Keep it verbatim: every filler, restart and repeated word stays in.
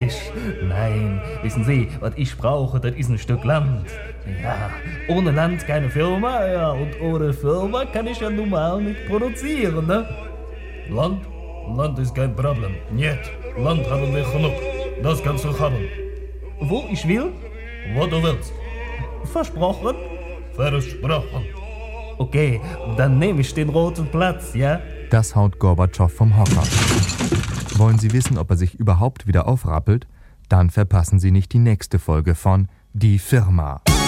nicht. Nein, wissen Sie, was ich brauche, das ist ein Stück Land. Ja, ohne Land keine Firma, ja, und ohne Firma kann ich ja nun mal nicht produzieren, ne? Land? Land ist kein Problem. Nicht. Land haben wir genug. Das kannst du haben. Wo ich will? Wo du willst. Versprochen? Versprochen. Okay, dann nehme ich den roten Platz, ja? Das haut Gorbatschow vom Hocker. Wollen Sie wissen, ob er sich überhaupt wieder aufrappelt? Dann verpassen Sie nicht die nächste Folge von Die Firma.